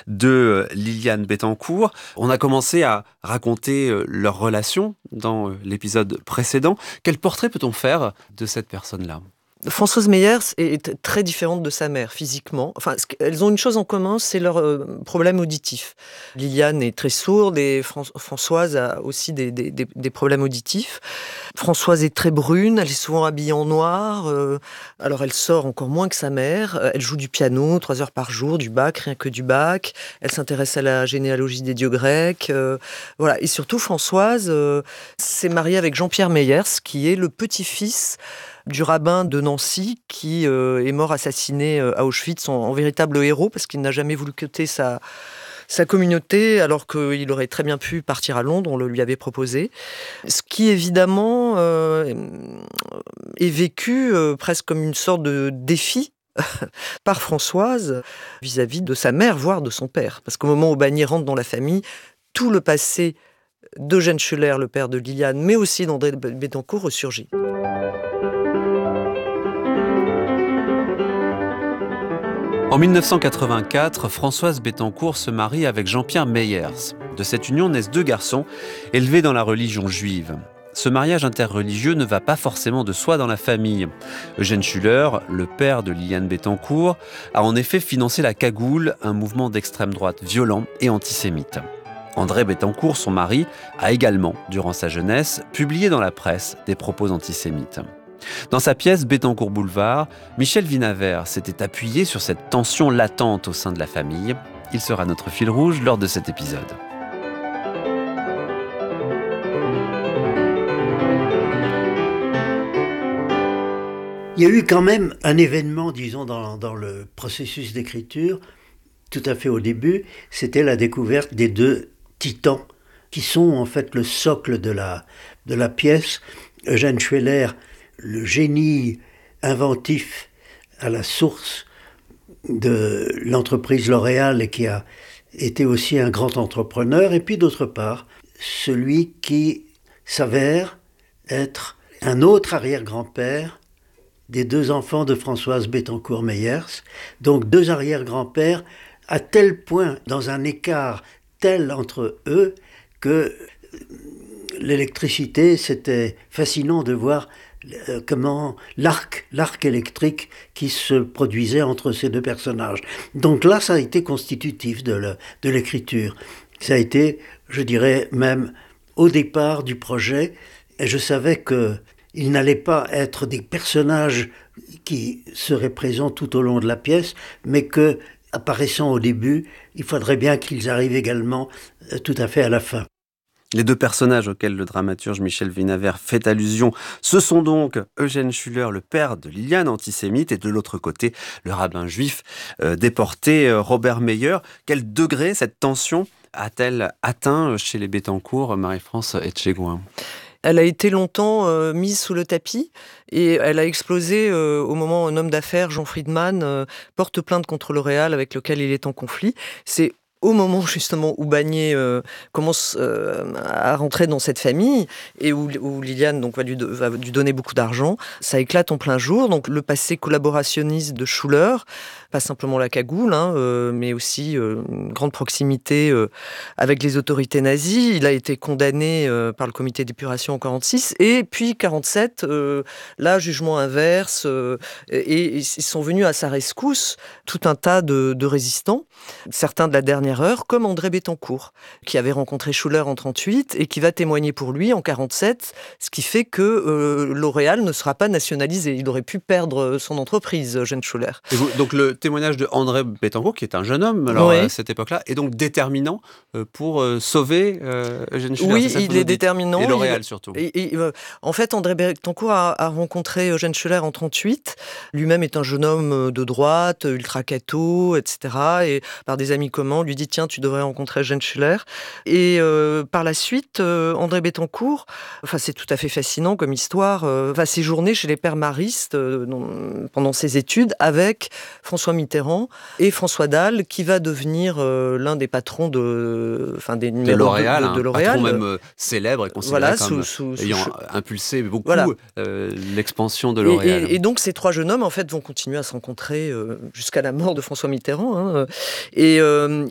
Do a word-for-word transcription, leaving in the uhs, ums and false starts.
de Liliane Bettencourt. On a commencé à raconter leur relation dans l'épisode précédent. Quel portrait peut-on faire de cette personne-là ? Françoise Meyers est très différente de sa mère physiquement. Enfin, elles ont une chose en commun, c'est leur euh, problème auditif. Liliane est très sourde et Fran- Françoise a aussi des, des, des, des problèmes auditifs. Françoise est très brune, elle est souvent habillée en noir. Euh, alors elle sort encore moins que sa mère. Elle joue du piano trois heures par jour, du Bach, rien que du Bach. Elle s'intéresse à la généalogie des dieux grecs. Euh, voilà. Et surtout, Françoise euh, s'est mariée avec Jean-Pierre Meyers, qui est le petit-fils du rabbin de Nancy qui euh, est mort assassiné euh, à Auschwitz en, en véritable héros parce qu'il n'a jamais voulu quitter sa, sa communauté alors qu'il aurait très bien pu partir à Londres, on le lui avait proposé. Ce qui évidemment euh, est vécu euh, presque comme une sorte de défi par Françoise vis-à-vis de sa mère, voire de son père. Parce qu'au moment où Bagné rentre dans la famille, tout le passé d'Eugène Schuller, le père de Liliane, mais aussi d'André Bettencourt ressurgit. En dix-neuf cent quatre-vingt-quatre, Françoise Bettencourt se marie avec Jean-Pierre Meyers. De cette union naissent deux garçons, élevés dans la religion juive. Ce mariage interreligieux ne va pas forcément de soi dans la famille. Eugène Schuller, le père de Liliane Bettencourt, a en effet financé la Cagoule, un mouvement d'extrême droite violent et antisémite. André Bettencourt, son mari, a également, durant sa jeunesse, publié dans la presse des propos antisémites. Dans sa pièce Bettencourt Boulevard, Michel Vinaver s'était appuyé sur cette tension latente au sein de la famille. Il sera notre fil rouge lors de cet épisode. Il y a eu quand même un événement, disons, dans, dans le processus d'écriture, tout à fait au début, c'était la découverte des deux titans, qui sont en fait le socle de la, de la pièce. Eugène Schuller, le génie inventif à la source de l'entreprise L'Oréal et qui a été aussi un grand entrepreneur, et puis d'autre part, celui qui s'avère être un autre arrière-grand-père des deux enfants de Françoise Bettencourt Meyers, donc deux arrière-grands-pères à tel point, dans un écart tel entre eux, que l'électricité, c'était fascinant de voir comment l'arc, l'arc électrique qui se produisait entre ces deux personnages. Donc là, ça a été constitutif de, le, de l'écriture. Ça a été, je dirais, même au départ du projet, et je savais qu'ils n'allaient pas être des personnages qui seraient présents tout au long de la pièce, mais que, apparaissant au début, il faudrait bien qu'ils arrivent également tout à fait à la fin. Les deux personnages auxquels le dramaturge Michel Vinaver fait allusion, ce sont donc Eugène Schuller, le père de Liliane, antisémite, et de l'autre côté, le rabbin juif euh, déporté, euh, Robert Meyer. Quel degré cette tension a-t-elle atteint chez les Bettencourt, Marie-France Etchegouin ? Elle a été longtemps euh, mise sous le tapis et elle a explosé euh, au moment où un homme d'affaires, Jean Friedman, euh, porte plainte contre L'Oréal avec lequel il est en conflit. C'est au moment justement où Bagné euh, commence euh, à rentrer dans cette famille et où, où Liliane donc, va, lui, va lui donner beaucoup d'argent, ça éclate en plein jour. Donc le passé collaborationniste de Schuller, pas simplement la cagoule, hein, euh, mais aussi euh, une grande proximité euh, avec les autorités nazies. Il a été condamné euh, par le comité d'épuration en quarante-six et puis quarante-sept, euh, là jugement inverse euh, et, et ils sont venus à sa rescousse tout un tas de, de résistants, certains de la dernière heure, comme André Bettencourt, qui avait rencontré Schuller en trente-huit et qui va témoigner pour lui en quarante-sept, ce qui fait que euh, L'Oréal ne sera pas nationalisé. Il aurait pu perdre son entreprise, Eugène Schuller. Et vous, donc le témoignage de André Bettencourt, qui est un jeune homme alors, oui. à cette époque-là, est donc déterminant pour euh, sauver euh, Eugène Schuller. Oui, il est déterminant. Et L'Oréal il, surtout. Et, et, euh, en fait, André Bettencourt a, a rencontré Eugène Schuller en trente-huit. Lui-même est un jeune homme de droite, ultra-catho, et cetera. Et par des amis communs, on lui dit « Tiens, tu devrais rencontrer Eugène Schuller ». Et euh, par la suite, euh, André Bettencourt, enfin, c'est tout à fait fascinant comme histoire, euh, va séjourner chez les pères maristes euh, pendant ses études avec François Mitterrand et François Dalle, qui va devenir euh, l'un des patrons de, enfin, des de L'Oréal, de, de, de un L'Oréal. patron même euh, célèbre et considéré voilà, comme sous, sous, ayant sous, impulsé beaucoup voilà. euh, l'expansion de L'Oréal. Et, et, et donc ces trois jeunes hommes en fait vont continuer à se rencontrer euh, jusqu'à la mort de François Mitterrand. Hein, et euh,